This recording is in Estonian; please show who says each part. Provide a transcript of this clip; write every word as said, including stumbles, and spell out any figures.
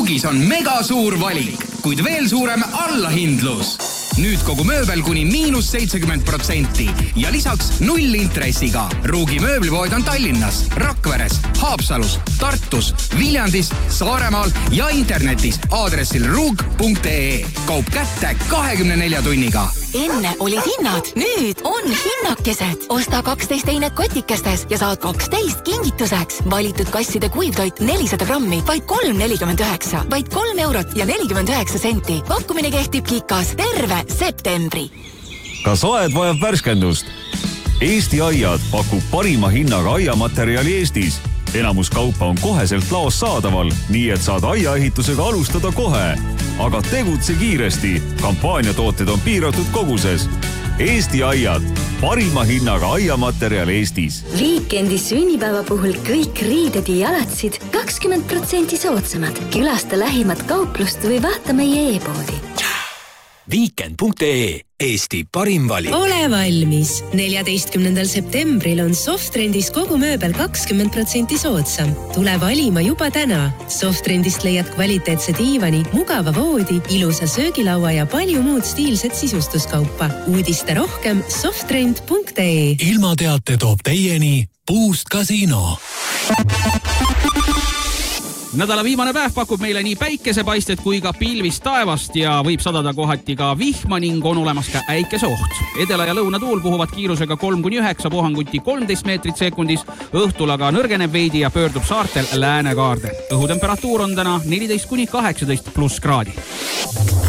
Speaker 1: Ruugis on mega suur valik, kuid veel suurem allahindlus. Nüüd kogu mööbel kuni miinus seitsekümmend protsenti ja lisaks null intressiga. Ruugi mööblipood on Tallinnas, Rakveres, Haapsalus, Tartus, Viljandis, Saaremaal ja internetis aadressil ruug punkt ee. Kaup kätte kahekümne nelja tunniga.
Speaker 2: Enne olid hinnad, nüüd on hinnakesed. Osta kaksteist einet kotikestes ja saad kaksteist kingituseks. Valitud kasside kuivtoit nelisada grammi, vaid kolm nelikümmend üheksa, vaid kolm eurot ja nelikümmend üheksa senti. Pakkumine kehtib Kikas terve septembri.
Speaker 3: Kas aed vajab värskendust? Eesti Aiad pakub parima hinnaga aiamaterjali Eestis. Enamus kaupa on koheselt laos saadaval, nii et saad aiaehitusega alustada kohe. Aga tegutse kiiresti. Kampaaniatooted on piiratud koguses. Eesti Aiad, parima hinnaga aiamaterjal Eestis.
Speaker 4: Viikendis sünnipäeva puhul kõik riided ja jalatsid kakskümmend protsenti soodsamad. Külasta lähimat kauplust või vaata meie e-poodi.
Speaker 5: Viikend punkt ee, Eesti parim valik.
Speaker 6: Ole valmis. neljateistkümnendal septembril on Softrendis kogu mööbel kakskümmend protsenti soodsam. Tule valima juba täna. Softrendist leiad kvaliteetse diivani, mugava voodi, ilusa söögilaua ja palju muud stiilset sisustuskaupa. Uudiste rohkem softrend punkt ee.
Speaker 5: Ilmateate toob teieni Boost Casino.
Speaker 7: Nädala viimane päev pakub meile nii päikesepaistet kui ka pilvist taevast ja võib sadada kohati ka vihma ning on olemas ka äikeseoht. Edela- ja lõunatuul puhuvad kiirusega kolm kuni üheksa, puhanguti kolmteist meetrit sekundis, õhtul aga nõrgeneb veidi ja pöördub saartel läänekaarde. Õhutemperatuur on täna neliteist kuni kaheksateist pluss kraadi.